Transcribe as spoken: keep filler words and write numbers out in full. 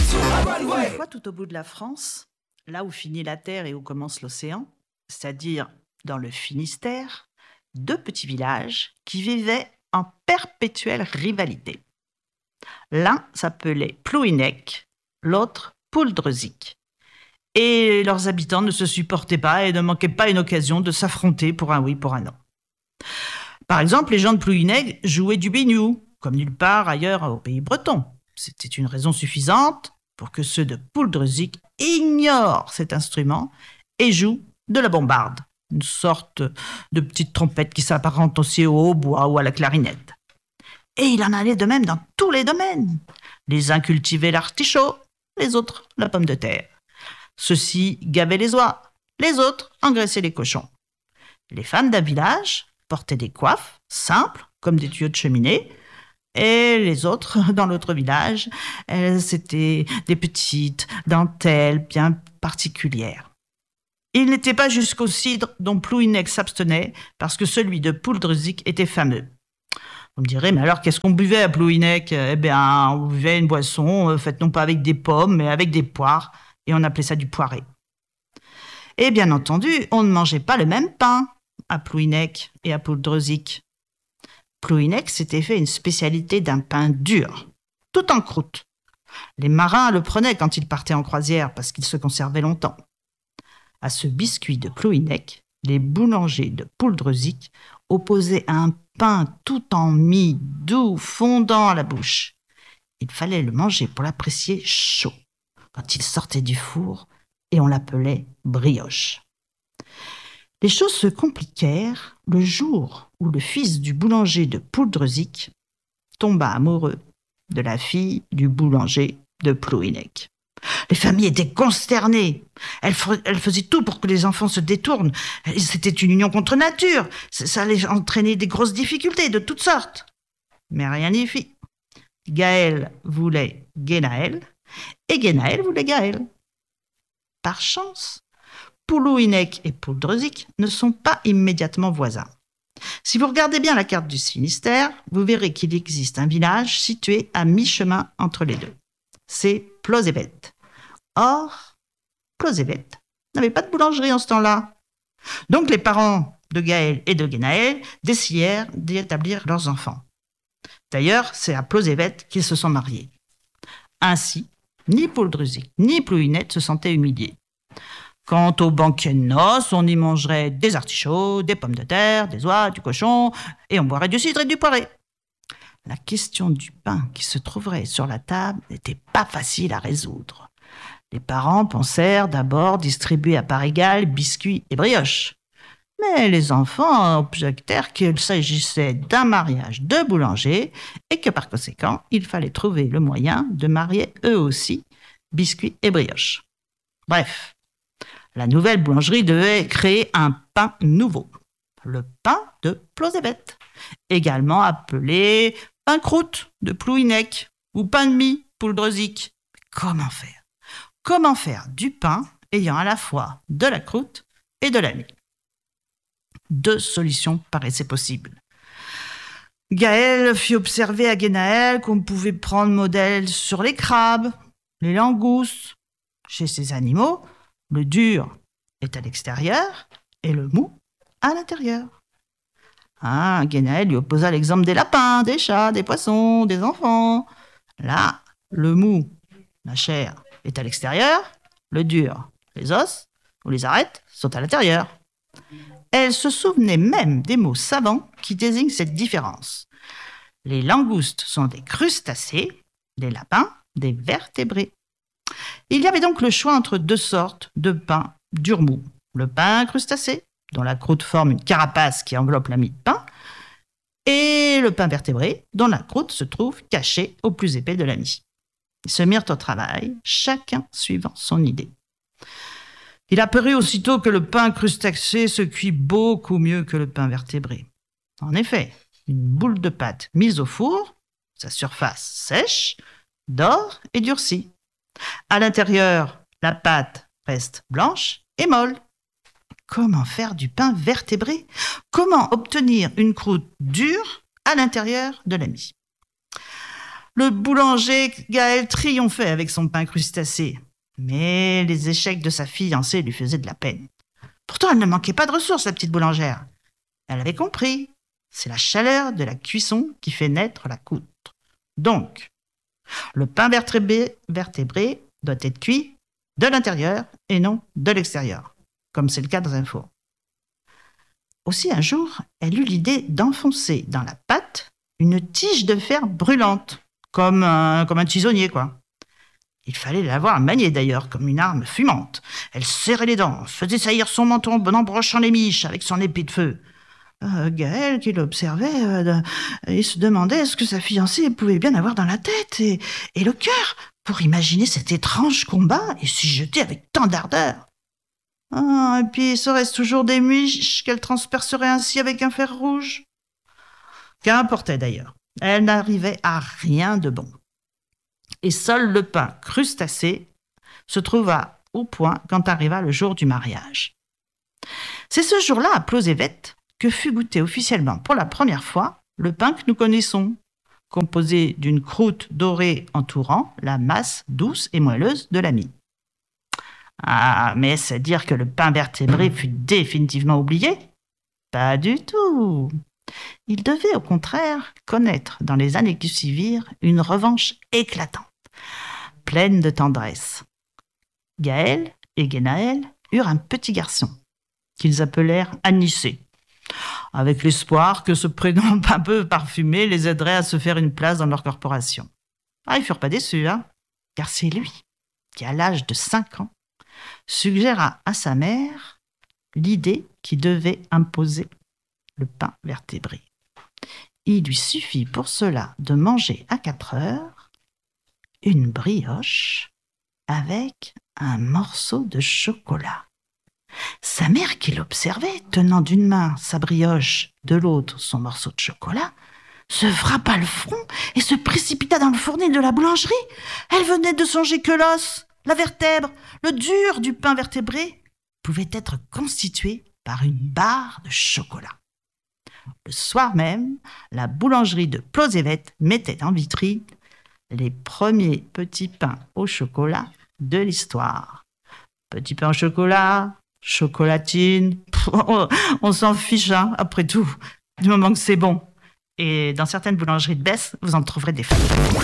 Une fois tout au bout de la France, là où finit la terre et où commence l'océan, c'est-à-dire dans le Finistère, deux petits villages qui vivaient en perpétuelle rivalité. L'un s'appelait Plouhinec, l'autre Pouldreuzic. Et leurs habitants ne se supportaient pas et ne manquaient pas une occasion de s'affronter pour un oui, pour un non. Par exemple, les gens de Plouhinec jouaient du biniou, comme nulle part ailleurs au pays breton. C'était une raison suffisante pour que ceux de Pouldreuzic ignorent cet instrument et jouent de la bombarde, une sorte de petite trompette qui s'apparente aussi au hautbois ou à la clarinette. Et il en allait de même dans tous les domaines. Les uns cultivaient l'artichaut, les autres la pomme de terre. Ceux-ci gavaient les oies, les autres engraissaient les cochons. Les femmes d'un village portaient des coiffes simples, comme des tuyaux de cheminée, et les autres, dans l'autre village, c'était des petites dentelles bien particulières. Il n'était pas jusqu'au cidre dont Plouhinec s'abstenait, parce que celui de Pouldreuzic était fameux. Vous me direz, mais alors qu'est-ce qu'on buvait à Plouhinec ? Eh bien, on buvait une boisson faite non pas avec des pommes, mais avec des poires, et on appelait ça du poiré. Et bien entendu, on ne mangeait pas le même pain à Plouhinec et à Pouldreuzic. Plouhinec s'était fait une spécialité d'un pain dur, tout en croûte. Les marins le prenaient quand ils partaient en croisière parce qu'il se conservait longtemps. À ce biscuit de Plouhinec, les boulangers de Pouldreuzic opposaient un pain tout en mie, doux, fondant à la bouche. Il fallait le manger pour l'apprécier chaud, quand il sortait du four, et on l'appelait brioche. Les choses se compliquèrent le jour où le fils du boulanger de Pouldreuzic tomba amoureux de la fille du boulanger de Plouhinec. Les familles étaient consternées. Elles, f- elles faisaient tout pour que les enfants se détournent. C'était une union contre nature. Ça allait entraîner des grosses difficultés de toutes sortes. Mais rien n'y fit. Gaël voulait Guénaël et Guénaël voulait Gaël. Par chance, Plouhinec et Pouldreuzic ne sont pas immédiatement voisins. Si vous regardez bien la carte du Finistère, vous verrez qu'il existe un village situé à mi-chemin entre les deux. C'est Plozébet. Or, Plozébet n'avait pas de boulangerie en ce temps-là. Donc les parents de Gaël et de Guénaël décidèrent d'y établir leurs enfants. D'ailleurs, c'est à Plozébet qu'ils se sont mariés. Ainsi, ni Pouldreuzic ni Plouhinec se sentaient humiliés. Quant au banquet de noces, on y mangerait des artichauts, des pommes de terre, des oies, du cochon, et on boirait du cidre et du poiré. La question du pain qui se trouverait sur la table n'était pas facile à résoudre. Les parents pensèrent d'abord distribuer à part égale biscuits et brioches. Mais les enfants objectèrent qu'il s'agissait d'un mariage de boulanger et que par conséquent, il fallait trouver le moyen de marier eux aussi biscuits et brioches. Bref, la nouvelle boulangerie devait créer un pain nouveau, le pain de Plozébet, également appelé pain croûte de Plouhinec ou pain de mie Pouldreuzic. Comment faire ? Comment faire du pain ayant à la fois de la croûte et de la mie ? Deux solutions paraissaient possibles. Gaël fit observer à Guénaël qu'on pouvait prendre modèle sur les crabes, les langoustes. Chez ces animaux, le dur est à l'extérieur et le mou à l'intérieur. Ah, Guénaël lui opposa l'exemple des lapins, des chats, des poissons, des enfants. Là, le mou, la chair, est à l'extérieur, le dur, les os ou les arêtes sont à l'intérieur. Elle se souvenait même des mots savants qui désignent cette différence. Les langoustes sont des crustacés, les lapins des vertébrés. Il y avait donc le choix entre deux sortes de pain dur mou. Le pain crustacé, dont la croûte forme une carapace qui enveloppe la mie de pain, et le pain vertébré, dont la croûte se trouve cachée au plus épais de la mie. Ils se mirent au travail, chacun suivant son idée. Il apparut aussitôt que le pain crustacé se cuit beaucoup mieux que le pain vertébré. En effet, une boule de pâte mise au four, sa surface sèche, dore et durcit. À l'intérieur, la pâte reste blanche et molle. Comment faire du pain vertébré ? Comment obtenir une croûte dure à l'intérieur de la mie ? Le boulanger Gaël triomphait avec son pain crustacé. Mais les échecs de sa fiancée lui faisaient de la peine. Pourtant, elle ne manquait pas de ressources, la petite boulangère. Elle avait compris. C'est la chaleur de la cuisson qui fait naître la croûte. Donc, le pain vertébré, vertébré doit être cuit de l'intérieur et non de l'extérieur, comme c'est le cas dans un four. Aussi, un jour, elle eut l'idée d'enfoncer dans la pâte une tige de fer brûlante, comme un, comme un tisonnier, quoi. Il fallait l'avoir maniée d'ailleurs, comme une arme fumante. Elle serrait les dents, faisait saillir son menton en embrochant les miches avec son épée de feu. Euh, Gaël, qui l'observait, euh, il se demandait ce que sa fiancée pouvait bien avoir dans la tête et, et le cœur pour imaginer cet étrange combat et s'y jeter avec tant d'ardeur. Ah, et puis, serait-ce toujours des miches qu'elle transpercerait ainsi avec un fer rouge? Qu'importait d'ailleurs, elle n'arrivait à rien de bon. Et seul le pain crustacé se trouva au point quand arriva le jour du mariage. C'est ce jour-là, à Plozévet, que fut goûté officiellement pour la première fois le pain que nous connaissons, composé d'une croûte dorée entourant la masse douce et moelleuse de la mie. Ah, mais c'est dire que le pain vertébré fut définitivement oublié? Pas du tout. Il devait au contraire connaître dans les années qui suivirent une revanche éclatante, pleine de tendresse. Gaël et Guénaël eurent un petit garçon qu'ils appelèrent Anicet, avec l'espoir que ce prénom un peu parfumé les aiderait à se faire une place dans leur corporation. Ah, ils furent pas déçus, hein, car c'est lui qui, à l'âge de cinq ans, suggéra à sa mère l'idée qui devait imposer le pain vertébré. Il lui suffit pour cela de manger à quatre heures une brioche avec un morceau de chocolat. Sa mère, qui l'observait, tenant d'une main sa brioche, de l'autre son morceau de chocolat, se frappa le front et se précipita dans le fournil de la boulangerie. Elle venait de songer que l'os, la vertèbre, le dur du pain vertébré pouvait être constitué par une barre de chocolat. Le soir même, la boulangerie de Plozévet mettait en vitrine les premiers petits pains au chocolat de l'histoire. Petits pains au chocolat, chocolatine, on, on s'en fiche, hein, après tout, du moment que c'est bon. Et dans certaines boulangeries de Besse, vous en trouverez des fans.